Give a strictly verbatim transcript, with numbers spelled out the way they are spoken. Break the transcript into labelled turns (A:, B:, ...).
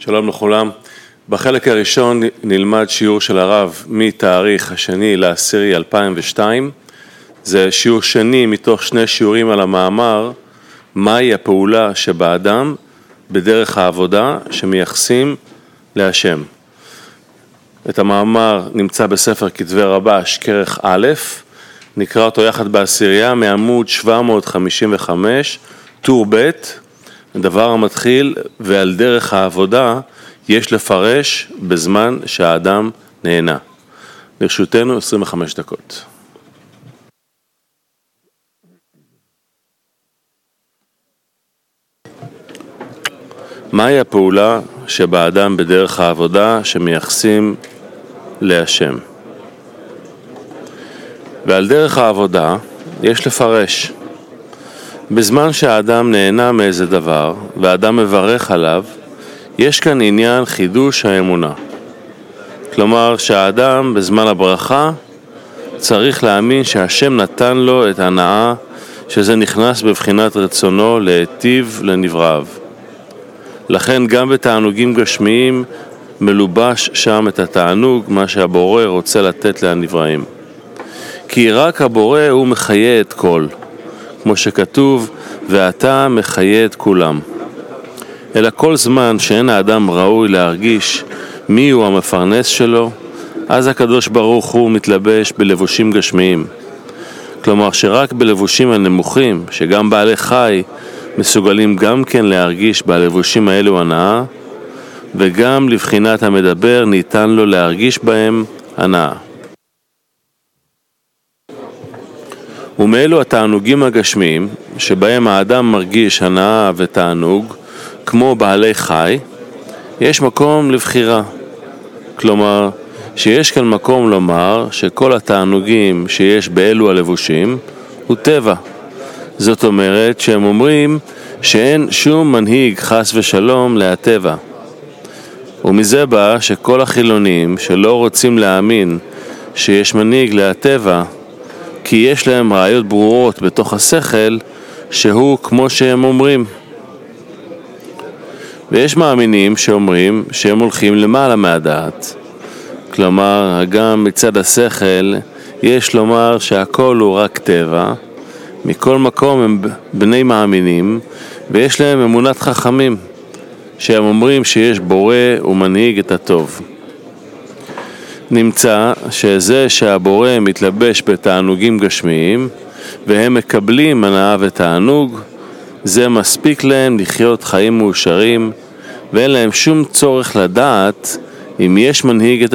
A: שלום לכולם. בחלק הראשון נלמד שיעור של הרב מתאריך השני לעשירי אלפיים ושתיים. זה שיעור שני מתוך שני שיעורים על המאמר מהי הפעולה שבאדם בדרך העבודה שמייחסים להשם. את המאמר נמצא בספר כתבי רבש כרך א', נקרא אותו יחד בעשירייה מעמוד שבע מאות חמישים וחמש, טור ב', דבר המתחיל ועל דרך העבודה יש לפרש בזמן שהאדם נהנה. ברשותנו עשרים וחמש דקות. מהי הפעולה שבאדם בדרך העבודה שמייחסים להשם? ועל דרך העבודה יש לפרש. בזמן שהאדם נהנה מאיזה דבר והאדם מברך עליו, יש כאן עניין חידוש האמונה. כלומר שהאדם בזמן הברכה צריך להאמין שהשם נתן לו את ההנאה, שזה נכנס בבחינת רצונו להיטיב לנבראיו. לכן גם בתענוגים גשמיים מלובש שם את התענוג, מה שהבורא רוצה לתת לנבראים. כי רק הבורא הוא מחיה את כל, כמו שכתוב, ואתה מחיה את כולם. אלא כל זמן שאין האדם ראוי להרגיש מי הוא המפרנס שלו, אז הקדוש ברוך הוא מתלבש בלבושים גשמיים. כלומר שרק בלבושים הנמוכים, שגם בעלי חי מסוגלים גם כן להרגיש בלבושים האלו הנאה, וגם לבחינת המדבר ניתן לו להרגיש בהם הנאה. ומאלו התענוגים הגשמיים, שבהם האדם מרגיש הנאה ותענוג, כמו בעלי חי, יש מקום לבחירה. כלומר, שיש כאן מקום לומר שכל התענוגים שיש באלו הלבושים הוא טבע. זאת אומרת שהם אומרים שאין שום מנהיג חס ושלום להטבע. ומזה בא שכל החילונים שלא רוצים להאמין שיש מנהיג להטבע, כי יש להם ראיות ברורות בתוך השכל שהוא כמו שהם אומרים. ויש מאמינים שאומרים שהם הולכים למעלה מהדעת. כלומר, גם מצד השכל יש לומר שהכל הוא רק טבע. מכל מקום הם בני מאמינים, ויש להם אמונת חכמים, שהם אומרים שיש בורא ומנהיג את הטוב. נמצא שזה שהבורא מתלבש בתענוגים גשמיים, והם מקבלים הנאה ותענוג, זה מספיק להם לחיות חיים מאושרים, ואין להם שום צורך לדעת אם יש מנהיג את